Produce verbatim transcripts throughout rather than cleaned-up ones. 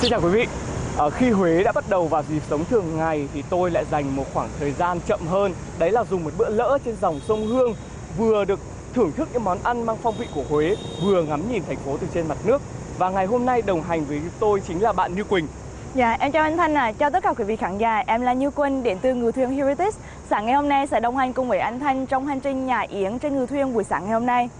Xin chào quý vị. Ở khi Huế đã bắt đầu vào nhịp sống thường ngày thì tôi lại dành một khoảng thời gian chậm hơn. Đấy là dùng một bữa lỡ trên dòng sông Hương, vừa được thưởng thức những món ăn mang phong vị của Huế, vừa ngắm nhìn thành phố từ trên mặt nước. Và ngày hôm nay đồng hành với tôi chính là bạn Như Quỳnh. Dạ, em chào anh Thanh à, chào tất cả quý vị khán giả, em là Như Quỳnh đến từ Ngự Thuyền Heritage. Sáng ngày hôm nay sẽ đồng hành cùng với anh Thanh trong hành trình nhả yến trên ngự thuyền buổi sáng ngày hôm nay.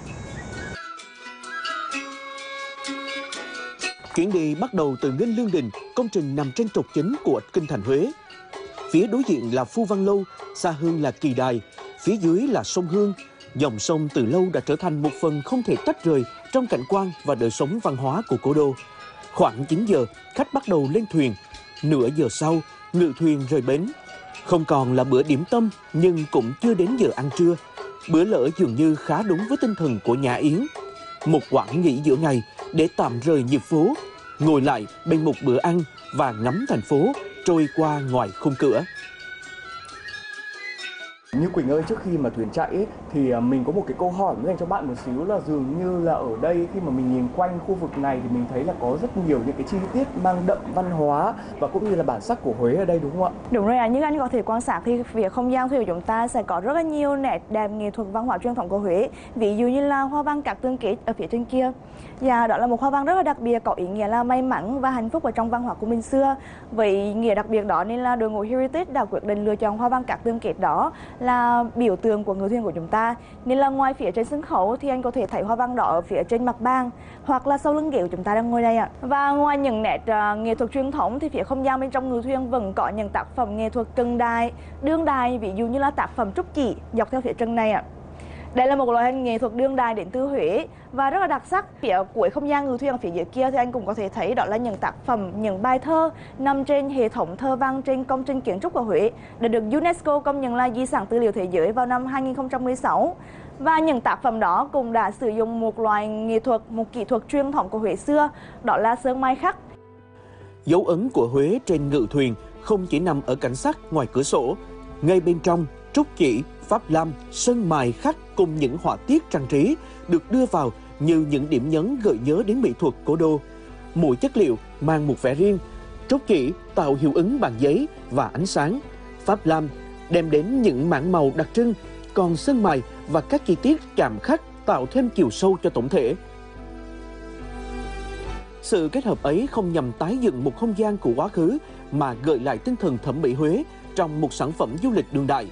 Chuyến đi bắt đầu từ Nghinh Lương Đình, công trình nằm trên trục chính của kinh thành Huế. Phía đối diện là Phu Văn Lâu, xa hơn là Kỳ Đài, phía dưới là sông Hương. Dòng sông từ lâu đã trở thành một phần không thể tách rời trong cảnh quan và đời sống văn hóa của cố đô. Khoảng chín giờ, khách bắt đầu lên thuyền. Nửa giờ sau, ngự thuyền rời bến. Không còn là bữa điểm tâm, nhưng cũng chưa đến giờ ăn trưa. Bữa lỡ dường như khá đúng với tinh thần của nhã yến. Một quãng nghỉ giữa ngày để tạm rời nhịp phố, ngồi lại bên một bữa ăn và ngắm thành phố trôi qua ngoài khung cửa. Như Quỳnh ơi, trước khi mà thuyền chạy ấy, thì mình có một cái câu hỏi muốn dành cho bạn một xíu là dường như là ở đây khi mà mình nhìn quanh khu vực này thì mình thấy là có rất nhiều những cái chi tiết mang đậm văn hóa và cũng như là bản sắc của Huế ở đây, đúng không ạ? Đúng rồi ạ, à, như anh có thể quan sát thì phía không gian thuyền của chúng ta sẽ có rất là nhiều nét đẹp nghệ thuật văn hóa truyền thống của Huế. Ví dụ như là hoa văn các tường kết ở phía trên kia. Và đó là một hoa văn rất là đặc biệt, có ý nghĩa là may mắn và hạnh phúc ở trong văn hóa của mình xưa. Với nghĩa đặc biệt đó nên là đội ngũ Heritage đã quyết định lựa chọn hoa văn các tường kết đó là biểu tượng của ngự thuyền của chúng ta. Nên là ngoài phía trên sân khấu thì anh có thể thấy hoa văn đó ở phía trên mặt bàn hoặc là sau lưng ghế của chúng ta đang ngồi đây ạ. Và ngoài những nét uh, nghệ thuật truyền thống thì phía không gian bên trong ngự thuyền vẫn có những tác phẩm nghệ thuật trần đài, đương đài, ví dụ như là tác phẩm trúc chỉ dọc theo phía chân này ạ. Đây là một loại hình nghệ thuật đương đài đến từ Huế và rất là đặc sắc. Phía cuối không gian ngự thuyền ở phía dưới kia thì anh cũng có thể thấy đó là những tác phẩm, những bài thơ nằm trên hệ thống thơ văn trên công trình kiến trúc của Huế đã được UNESCO công nhận là di sản tư liệu thế giới vào năm hai nghìn không trăm mười sáu. Và những tác phẩm đó cũng đã sử dụng một loại nghệ thuật, một kỹ thuật truyền thống của Huế xưa, đó là sơn mai khắc. Dấu ấn của Huế trên ngự thuyền không chỉ nằm ở cảnh sắc ngoài cửa sổ, ngay bên trong trúc chỉ, pháp lam, sơn mài khắc cùng những họa tiết trang trí được đưa vào như những điểm nhấn gợi nhớ đến mỹ thuật cố đô. Mỗi chất liệu mang một vẻ riêng. Trúc chỉ tạo hiệu ứng bằng giấy và ánh sáng, pháp lam đem đến những mảng màu đặc trưng, còn sơn mài và các chi tiết chạm khắc tạo thêm chiều sâu cho tổng thể. Sự kết hợp ấy không nhằm tái dựng một không gian của quá khứ mà gợi lại tinh thần thẩm mỹ Huế trong một sản phẩm du lịch đương đại.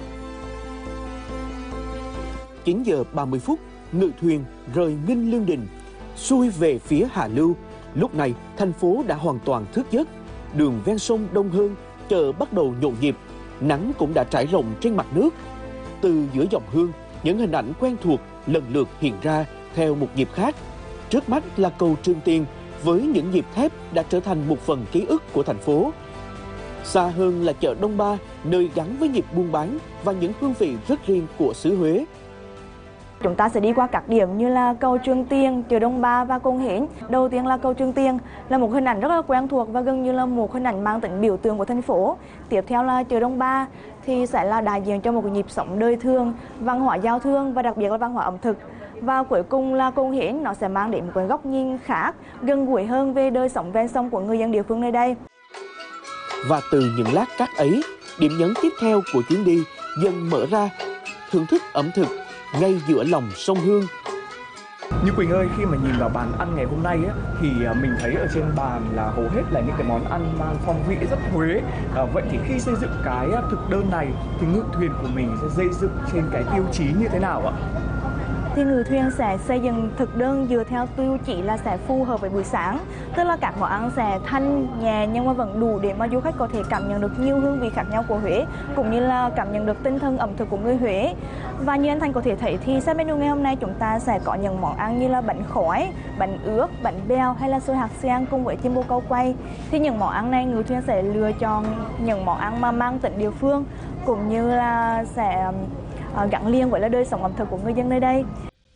chín giờ ba mươi phút, ngự thuyền rời Nghinh Lương Đình, xuôi về phía Hạ Lưu. Lúc này, thành phố đã hoàn toàn thức giấc. Đường ven sông đông hơn, chợ bắt đầu nhộn nhịp, nắng cũng đã trải rộng trên mặt nước. Từ giữa dòng hương, những hình ảnh quen thuộc lần lượt hiện ra theo một nhịp khác. Trước mắt là cầu Trường Tiền với những nhịp thép đã trở thành một phần ký ức của thành phố. Xa hơn là chợ Đông Ba, nơi gắn với nhịp buôn bán và những hương vị rất riêng của xứ Huế. Chúng ta sẽ đi qua các điểm như là cầu Trường Tiền, chợ Đông Ba và Cồn Hến. Đầu tiên là cầu Trường Tiền, là một hình ảnh rất là quen thuộc và gần như là một hình ảnh mang tính biểu tượng của thành phố. Tiếp theo là chợ Đông Ba thì sẽ là đại diện cho một nhịp sống đời thường, văn hóa giao thương và đặc biệt là văn hóa ẩm thực. Và cuối cùng là Cồn Hến, nó sẽ mang đến một cái góc nhìn khác, gần gũi hơn về đời sống ven sông của người dân địa phương nơi đây. Và từ những lát cát ấy, điểm nhấn tiếp theo của chuyến đi dần mở ra, thưởng thức ẩm thực ngay giữa lòng sông Hương. Như Quỳnh ơi, khi mà nhìn vào bàn ăn ngày hôm nay á, thì mình thấy ở trên bàn là hầu hết là những cái món ăn mang phong vị rất Huế. À, vậy thì khi xây dựng cái thực đơn này thì ngự thuyền của mình sẽ xây dựng trên cái tiêu chí như thế nào ạ? Thì ngự thuyền sẽ xây dựng thực đơn dựa theo tiêu chí là sẽ phù hợp với buổi sáng. Tức là các món ăn sẽ thanh, nhẹ nhưng mà vẫn đủ để mà du khách có thể cảm nhận được nhiều hương vị khác nhau của Huế, cũng như là cảm nhận được tinh thần ẩm thực của người Huế. Và như anh Thành có thể thấy thì set menu ngày hôm nay chúng ta sẽ có những món ăn như là bánh khói, bánh ướt, bánh bèo hay là xôi hạt sen cùng với chim bồ câu quay. Thì những món ăn này ngự thuyền sẽ lựa chọn những món ăn mà mang tính địa phương, cũng như là sẽ gắn liền với là đời sống ẩm thực của người dân nơi đây.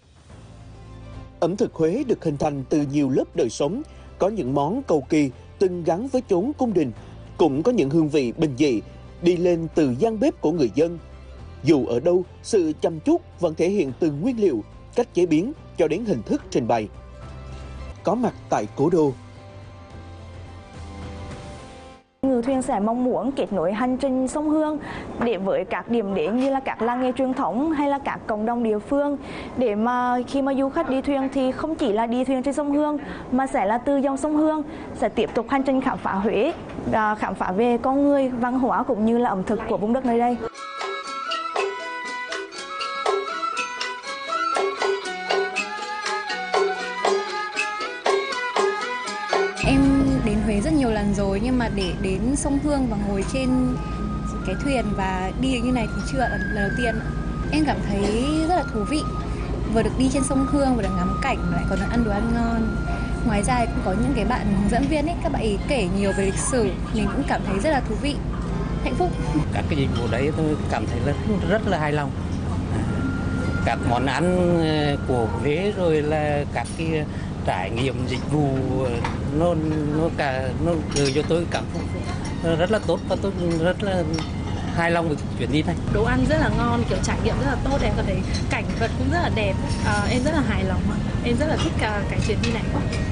Ẩm thực Huế được hình thành từ nhiều lớp đời sống, có những món cầu kỳ từng gắn với chốn cung đình, cũng có những hương vị bình dị đi lên từ gian bếp của người dân. Dù ở đâu, sự chăm chút vẫn thể hiện từ nguyên liệu, cách chế biến cho đến hình thức trình bày. Có mặt tại cố đô, thuyền sẽ mong muốn kết nối hành trình sông Hương để với các điểm đến như là các làng nghề truyền thống hay là các cộng đồng địa phương, để mà khi mà du khách đi thuyền thì không chỉ là đi thuyền trên sông Hương mà sẽ là từ dòng sông Hương sẽ tiếp tục hành trình khám phá Huế, khám phá về con người, văn hóa cũng như là ẩm thực của vùng đất nơi đây. Em đến Huế rất nhiều lần rồi, nhưng mà để đến sông Hương và ngồi trên cái thuyền và đi như này thì chưa là lần đầu tiên. Em cảm thấy rất là thú vị, vừa được đi trên sông Hương, vừa được ngắm cảnh mà lại còn được ăn đồ ăn ngon. Ngoài ra cũng có những cái bạn hướng dẫn viên ấy, các bạn ấy kể nhiều về lịch sử, mình cũng cảm thấy rất là thú vị, hạnh phúc. Các cái dịch vụ đấy tôi cảm thấy rất, rất là hài lòng. Các món ăn của Huế rồi là các cái trải nghiệm dịch vụ nó nó cả nó gửi cho tôi cảm xúc rất là tốt và tôi rất là hài lòng với chuyến đi này. Đồ ăn rất là ngon, kiểu trải nghiệm rất là tốt, em cảm thấy cảnh vật cũng rất là đẹp, à, em rất là hài lòng, em rất là thích cả cái chuyến đi này.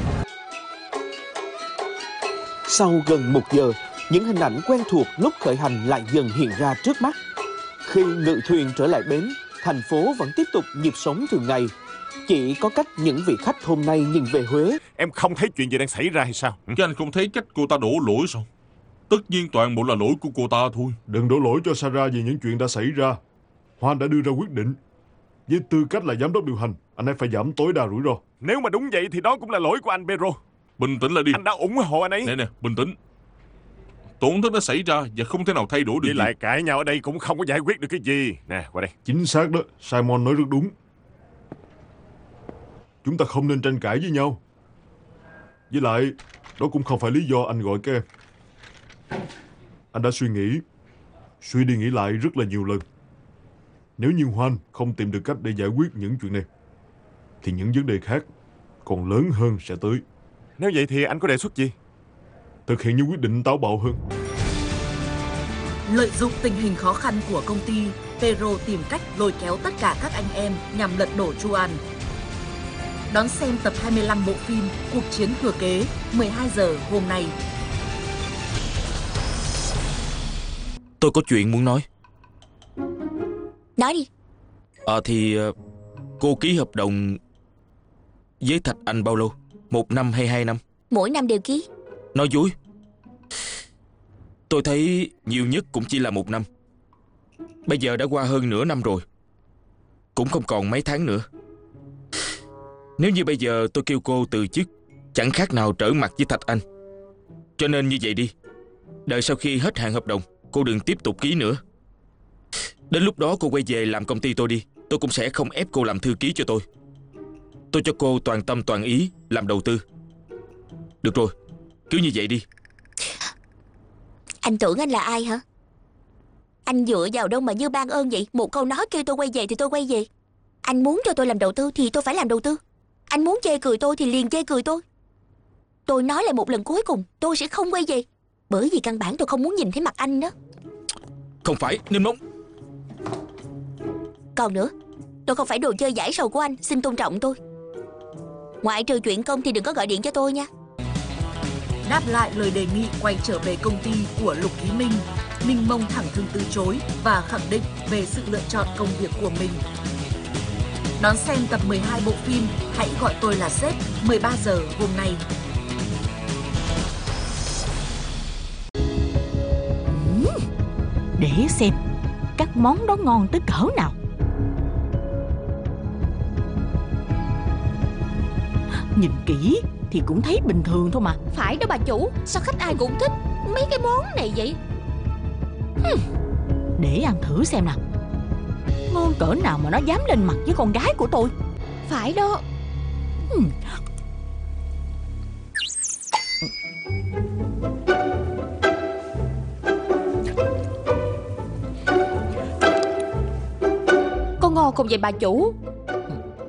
Sau gần một giờ, những hình ảnh quen thuộc lúc khởi hành lại dần hiện ra trước mắt. Khi ngự thuyền trở lại bến, thành phố vẫn tiếp tục nhịp sống thường ngày. Chỉ có cách những vị khách hôm nay nhìn về Huế. Em không thấy chuyện gì đang xảy ra hay sao? Chứ anh không thấy cách cô ta đổ lỗi sao? Tất nhiên toàn bộ là lỗi của cô ta thôi. Đừng đổ lỗi cho Sarah vì những chuyện đã xảy ra. Hoan đã đưa ra quyết định. Với tư cách là giám đốc điều hành, anh ấy phải giảm tối đa rủi ro. Nếu mà đúng vậy thì đó cũng là lỗi của anh Pedro. Bình tĩnh lại đi. Anh đã ủng hộ anh ấy. Nè nè, bình tĩnh. Tổn thất đã xảy ra và không thể nào thay đổi được. Với lại cãi nhau ở đây cũng không có giải quyết được cái gì. Nè, qua đây. Chính xác đó, Simon nói rất đúng. Chúng ta không nên tranh cãi với nhau. Với lại, đó cũng không phải lý do anh gọi các em. Anh đã suy nghĩ, suy đi nghĩ lại rất là nhiều lần. Nếu như Hoan không tìm được cách để giải quyết những chuyện này, thì những vấn đề khác còn lớn hơn sẽ tới. Nếu vậy thì anh có đề xuất gì? Thực hiện những quyết định táo bạo hơn. Lợi dụng tình hình khó khăn của công ty, Pedro tìm cách lôi kéo tất cả các anh em nhằm lật đổ Juan. Đón xem tập hai mươi lăm bộ phim Cuộc chiến thừa kế mười hai giờ hôm nay. Tôi có chuyện muốn nói. Nói đi. Ờ thì cô ký hợp đồng với Thạch Anh bao lâu? Một năm hay hai năm? Mỗi năm đều ký. Nói dối. Tôi thấy nhiều nhất cũng chỉ là một năm. Bây giờ đã qua hơn nửa năm rồi, cũng không còn mấy tháng nữa. Nếu như bây giờ tôi kêu cô từ chức, chẳng khác nào trở mặt với Thạch Anh. Cho nên như vậy đi, đợi sau khi hết hạn hợp đồng, cô đừng tiếp tục ký nữa. Đến lúc đó cô quay về làm công ty tôi đi. Tôi cũng sẽ không ép cô làm thư ký cho tôi. Tôi cho cô toàn tâm toàn ý làm đầu tư. Được rồi, cứ như vậy đi. Anh tưởng anh là ai hả? Anh dựa vào đâu mà như ban ơn vậy? Một câu nói kêu tôi quay về thì tôi quay về. Anh muốn cho tôi làm đầu tư thì tôi phải làm đầu tư. Anh muốn chê cười tôi thì liền chê cười tôi. Tôi nói lại một lần cuối cùng, tôi sẽ không quay về. Bởi vì căn bản tôi không muốn nhìn thấy mặt anh đó. Không phải, Ninh Mông. Còn nữa, tôi không phải đồ chơi giải sầu của anh. Xin tôn trọng tôi. Ngoại trừ chuyện công thì đừng có gọi điện cho tôi nha. Đáp lại lời đề nghị quay trở về công ty của Lục Ký Minh, Ninh Mông thẳng thừng từ chối và khẳng định về sự lựa chọn công việc của mình. Đón xem tập mười hai bộ phim Hãy gọi tôi là sếp mười ba giờ hôm nay. Để xem các món đó ngon tới cỡ nào. Nhìn kỹ thì cũng thấy bình thường thôi mà. Phải đó bà chủ, sao khách ai cũng thích mấy cái món này vậy? Hừm. Để ăn thử xem nào. Ngon cỡ nào mà nó dám lên mặt với con gái của tôi. Phải đó. Hừm. Có ngon không vậy bà chủ?